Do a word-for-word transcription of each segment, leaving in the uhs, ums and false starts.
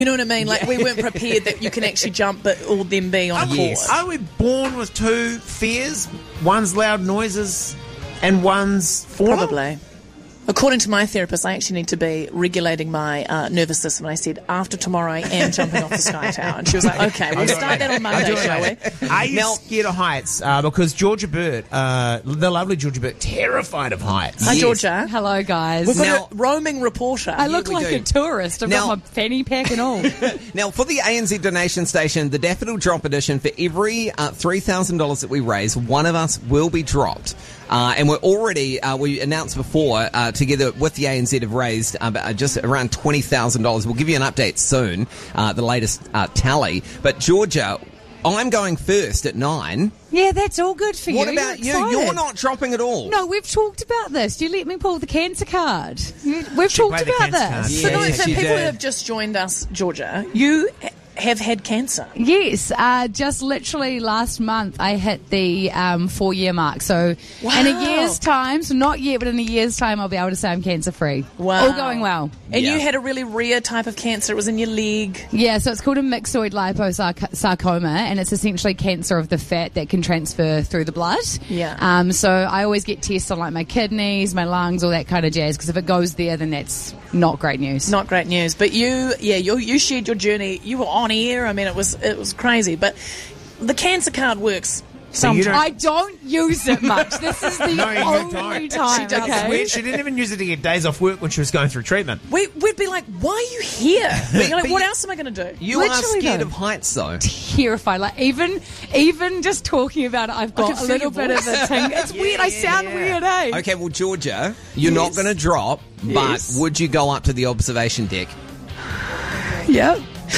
You know what I mean? Like, we weren't prepared that you can actually jump, but all them be on a Yes. course. Are we born with two fears? One's loud noises and one's falling? Probably. According to my therapist, I actually need to be regulating my uh, nervous system. And I said, after tomorrow, I am jumping off the Sky Tower. And she was like, okay, we'll start that on Monday, shall we? Are you Now- scared of heights? Uh, because Georgia Burt, uh, the lovely Georgia Burt, terrified of heights. Hi, Yes. Georgia. Hello, guys. We've got Now- a roaming reporter. I look we like do. a tourist. I've Now- got my fanny pack and all. Now, for the A N Z donation station, the Daffodil Drop Edition, for every uh, three thousand dollars that we raise, one of us will be dropped. Uh, and we're already, uh, we announced before, uh, together with the A N Z have raised uh, just around twenty thousand dollars. We'll give you an update soon, uh, the latest uh, tally. But Georgia, I'm going first at nine. Yeah, that's all good for you. What about you? You're You're excited. not dropping at all. No, we've talked about this. You let me pull the cancer card. You- We've She talked played the about cancer this. card. So, Yeah, no, yes, so you people did. who have just joined us, Georgia, you ha- have had cancer. Yes, uh, just literally last month I hit the um, four-year mark. So Wow. in a year's time, so not yet, but in a year's time, I'll be able to say I'm cancer-free. Wow. All going well. And Yeah. you had a really rare type of cancer. It was in your leg. Yeah, so it's called a myxoid liposarcoma, and it's essentially cancer of the fat that can transfer through the blood. Yeah. Um, so I always get tests on like my kidneys, my lungs, all that kind of jazz, because if it goes there, then that's not great news. Not great news. But you, yeah, you, you shared your journey. You were on air. I mean, it was it was crazy. But the cancer card works So you sometimes. don't- I don't use it much. This is the No, you only don't. time. She does. Okay? Weird, she didn't even use it to get days off work when she was going through treatment. we, we'd be like, why are you here? But you're like, but what you- else am I going to do? You are Literally, scared though. of heights, though. Terrified. Like even, even just talking about it, I've can got a feel little your bit of a ting. It's weird. I sound weird, eh? Okay, well, Georgia, you're not Yes. going to drop, but Yes. would you go up to the observation deck? Yeah.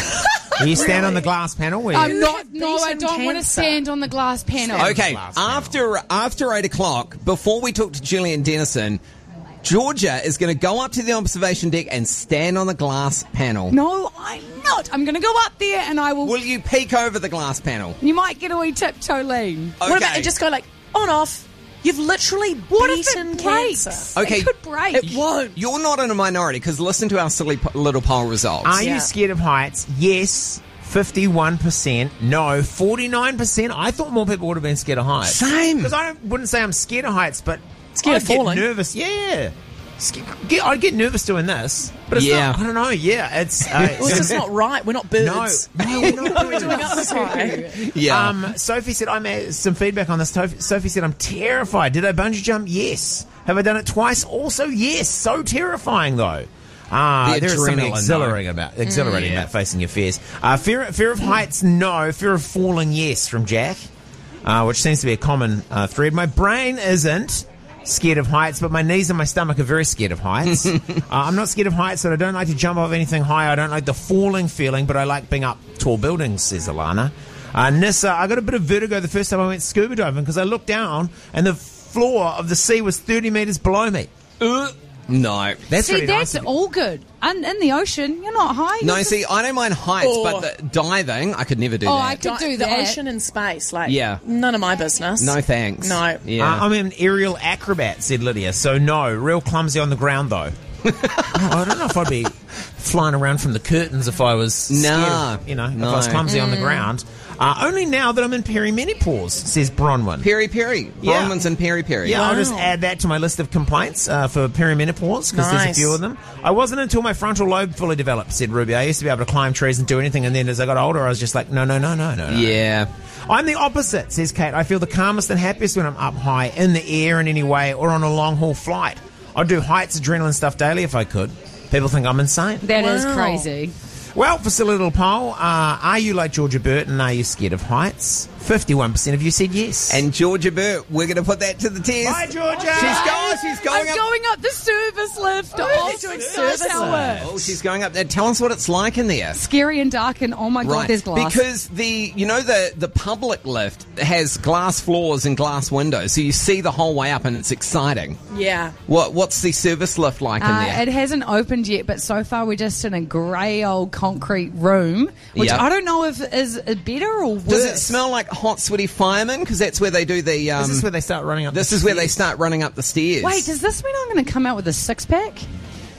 You stand on the glass panel where I'm you... not. have No, I beaten don't want to cancer. stand on the glass panel. Okay, Glass panel. after after eight o'clock, before we talk to Gillian Dennison, Georgia is going to go up to the observation deck and stand on the glass panel. No, I'm not. I'm going to go up there and I will. Will you peek over the glass panel? You might get a wee tiptoe lean. Okay. What about and just go like on off? You've literally What if beaten it breaks? cancer. Okay. It could break. It won't. You're not in a minority, because listen to our silly po- little poll results. Are Yeah. you scared of heights? Yes, fifty-one percent. No, forty-nine percent. I thought more people would have been scared of heights. Same. Because I don't- wouldn't say I'm scared of heights, but Scared I'd of get falling. nervous. Yeah. Sca- get- I'd get nervous doing this. But it's Yeah. not, I don't know. Yeah, it's... Uh, Well, it's just not right. We're not birds. No, no, we're not We're doing up this high. yeah. Um, Sophie said, I'm uh, some feedback on this. Toph- Sophie said, I'm terrified. Did I bungee jump? Yes. Have I done it twice? Also, yes. So terrifying, though. Ah, The there is something adrenaline, exhilarating about exhilarating Mm. about facing your fears. Uh, fear, fear of heights, no. Fear of falling, yes, from Jack, uh, which seems to be a common uh, thread. My brain isn't scared of heights, but my knees and my stomach are very scared of heights. uh, I'm not scared of heights, but I don't like to jump off anything high. I don't like the falling feeling, but I like being up tall buildings, says Alana. Uh, Nissa, I got a bit of vertigo the first time I went scuba diving because I looked down and the floor of the sea was thirty metres below me. Uh, no. That's See, really nice that's of you. all good. And in the ocean, you're not high. No, You're see, I don't mind heights, Oh. but the diving, I could never do Oh, that. I could do the that. ocean and space, like Yeah. none of my business. No thanks. No. Yeah. Uh, I'm an aerial acrobat, said Lydia. So no, real clumsy on the ground though. Oh, I don't know if I'd be flying around from the curtains if I was scared Nah, of, you know, if no. I was clumsy on the ground. Uh, only now that I'm in perimenopause, says Bronwyn. Peri Peri. Yeah. Bronwyn's and Peri Peri. Yeah, I'll Wow. just add that to my list of complaints uh, for perimenopause because there's a Nice. few of them. I wasn't until my frontal lobe fully developed, said Ruby. I used to be able to climb trees and do anything, and then as I got older, I was just like, no, no, no, no, no. no. Yeah. I'm the opposite, says Kate. I feel the calmest and happiest when I'm up high, in the air in any way, or on a long haul flight. I'd do heights, adrenaline stuff daily if I could. People think I'm insane. That is Wow. crazy. Well, for silly little poll, uh, are you like Georgia Burton? Are you scared of heights? fifty-one percent of you said yes. And Georgia Burt, we're going to put that to the test. Bye, Georgia! She's going, she's going I'm up. going up the service lift. Oh, they're doing service service tower. Oh, she's going up there. Tell us what it's like in there. Scary and dark, and oh my god, there's glass. Because the you know the the public lift has glass floors and glass windows, so you see the whole way up, and it's exciting. Yeah. What what's the service lift like in Uh, there? it hasn't opened yet, but so far we're just in a grey old concrete room, which Yep. I don't know if is better or worse. Does it smell like hot, sweaty firemen? Because that's where they do the. Um, is this where they start running up this the is where they stairs? start running up the stairs. Wait, does this mean I'm going to come out with a six pack?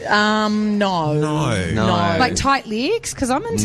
Um, no. No. No. Like tight legs? Because I'm into